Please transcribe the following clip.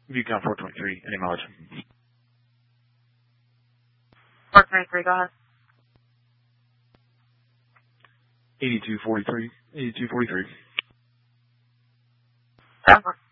Yukon 423, any mileage? 423, go ahead. 8243. 8243. Over.